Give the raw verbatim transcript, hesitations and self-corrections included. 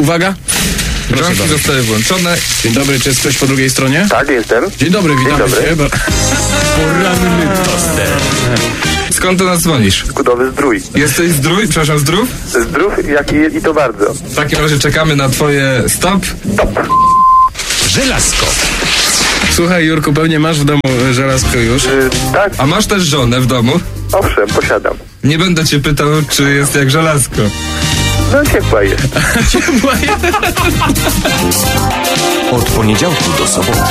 Uwaga. Bramki zostały włączone. Dzień dobry, czy jest ktoś po drugiej stronie? Tak, jestem. Dzień dobry, witamy Dzień dobry. cię. Ba- Poranny toster. Skąd do nas dzwonisz? Kudowy Zdrój. Jesteś zdrój? Przepraszam, zdrów? Zdrów jak i, i to bardzo. W takim razie czekamy na twoje stop. Top. Żelazko. Słuchaj, Jurku, pewnie masz w domu żelazko już. Y, tak, A masz też żonę w domu? owszem, posiadam. Nie będę cię pytał, czy jest jak żelazko. No ciepła jest. Od poniedziałku do soboty.